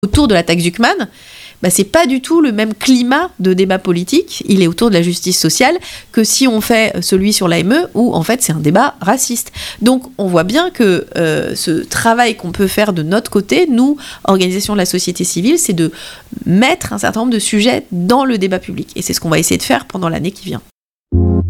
autour de la taxe Zuckman, c'est pas du tout le même climat de débat politique, il est autour de la justice sociale, que si on fait celui sur l'AME, où en fait c'est un débat raciste. Donc on voit bien que ce travail qu'on peut faire de notre côté, nous, organisation de la société civile, c'est de mettre un certain nombre de sujets dans le débat public. Et c'est ce qu'on va essayer de faire pendant l'année qui vient.